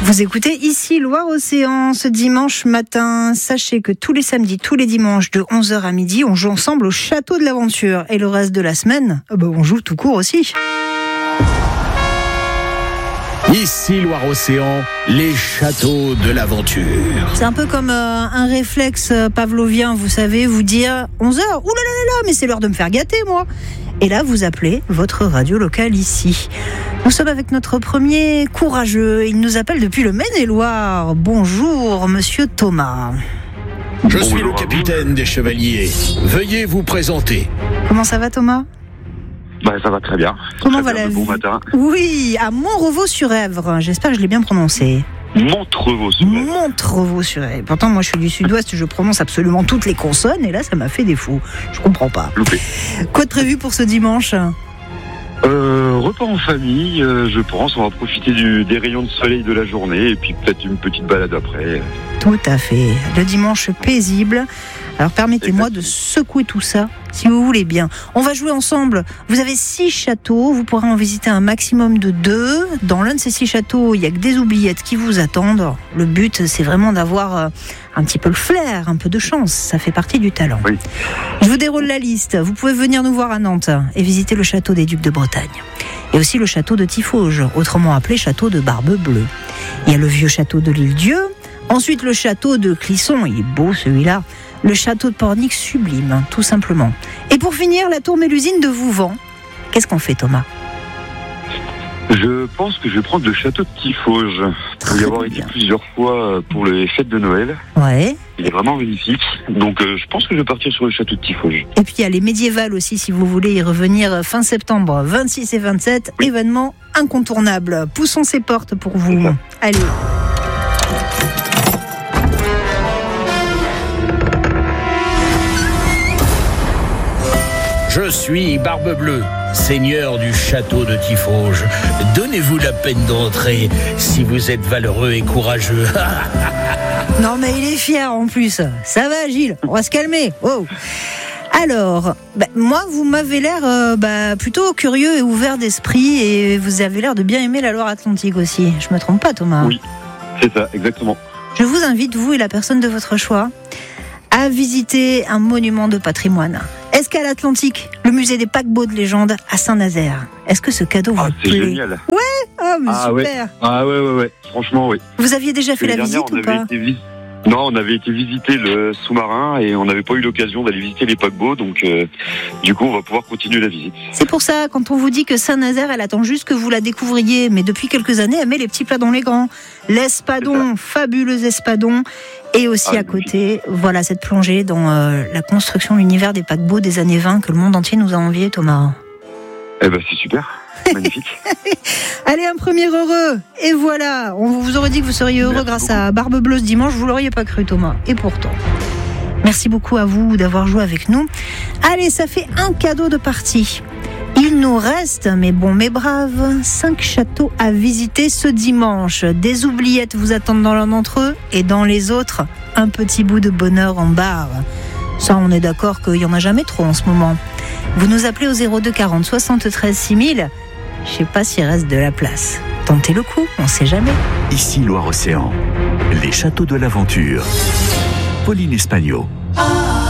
Vous écoutez ici Loire-Océan ce dimanche matin. Sachez que tous les samedis, tous les dimanches de 11h à midi, on joue ensemble au Château de l'Aventure. Et le reste de la semaine, on joue tout court aussi. Ici Loire-Océan, les châteaux de l'aventure. C'est un peu comme un réflexe pavlovien, vous savez, vous dire 11h, oulala, mais c'est l'heure de me faire gâter moi. Et là, vous appelez votre radio locale ici. Nous sommes avec notre premier courageux. Il nous appelle depuis le Maine-et-Loire. Bonjour, monsieur Thomas. Je suis le capitaine des chevaliers. Veuillez vous présenter. Comment ça va, Thomas ? Ça va très bien. Comment très va la vie ? Bon matin. Oui, à Montrevaux-sur-Èvre. J'espère que je l'ai bien prononcé. Montrevaux-sur-Èvre. Montrevaux-sur-Èvre. Pourtant, moi, je suis du sud-ouest, je prononce absolument toutes les consonnes, et là, ça m'a fait défaut. Je comprends pas. Loupé. Quoi de prévu pour ce dimanche ? Repas en famille, je pense. On va profiter des rayons de soleil de la journée, et puis peut-être une petite balade après. Tout à fait. Le dimanche paisible. Alors permettez-moi de secouer tout ça, si vous voulez bien. On va jouer ensemble. Vous avez 6 châteaux, vous pourrez en visiter un maximum de 2. Dans l'un de ces 6 châteaux, il n'y a que des oubliettes qui vous attendent. Le but, c'est vraiment d'avoir un petit peu le flair, un peu de chance. Ça fait partie du talent. Oui. Je vous déroule la liste. Vous pouvez venir nous voir à Nantes et visiter le château des Ducs de Bretagne. Et aussi le château de Tiffauges, autrement appelé château de Barbe-Bleue. Il y a le vieux château de l'Île-Dieu. Ensuite, le château de Clisson, il est beau celui-là. Le château de Pornic, sublime, tout simplement. Et pour finir, la tour Mélusine de Vouvant. Qu'est-ce qu'on fait, Thomas ? Je pense que je vais prendre le château de Tiffauges. Pour y avoir été plusieurs fois pour les fêtes de Noël. Ouais. Il est vraiment magnifique. Donc je pense que je vais partir sur le château de Tiffauges. Et puis il y a les médiévales aussi, si vous voulez y revenir fin septembre, 26 et 27. Oui. Événement incontournable. Poussons ces portes pour vous. Allez. Je suis Barbe-Bleue, seigneur du château de Tiffauges. Donnez-vous la peine d'entrer si vous êtes valeureux et courageux. Non mais il est fier en plus. Ça va Gilles, on va se calmer. Oh. Alors, moi vous m'avez l'air plutôt curieux et ouvert d'esprit et vous avez l'air de bien aimer la Loire-Atlantique aussi. Je me trompe pas, Thomas ? Oui, c'est ça, exactement. Je vous invite, vous et la personne de votre choix, à visiter un monument de patrimoine. Escale Atlantique, le musée des paquebots de légende à Saint-Nazaire. Est-ce que ce cadeau vous plaît ? C'est génial. Ouais, super. Ouais. Franchement, oui. Vous aviez déjà fait la visite ou pas ? Non, on avait été visiter le sous-marin et on n'avait pas eu l'occasion d'aller visiter les paquebots, donc du coup on va pouvoir continuer la visite. C'est pour ça, quand on vous dit que Saint-Nazaire, elle attend juste que vous la découvriez, mais depuis quelques années, elle met les petits plats dans les grands. L'Espadon, fabuleux Espadon, et aussi à côté, voilà cette plongée dans la construction, l'univers des paquebots des années 20 que le monde entier nous a envié, Thomas. Eh ben c'est super. Magnifique. Allez, un premier heureux. Et voilà, on vous aurait dit que vous seriez heureux grâce à Barbe-Bleue ce dimanche. Vous l'auriez pas cru, Thomas. Et pourtant. Merci beaucoup à vous d'avoir joué avec nous. Allez, ça fait un cadeau de partie. Il nous reste, mes bons, mes braves, 5 châteaux à visiter ce dimanche. Des oubliettes vous attendent dans l'un d'entre eux et dans les autres, un petit bout de bonheur en barre. Ça, on est d'accord qu'il n'y en a jamais trop en ce moment. Vous nous appelez au 02 40 73 6000. Je sais pas s'il reste de la place. Tentez le coup, on sait jamais. Ici Loire-Océan, les châteaux de l'aventure. Pauline Espagnol.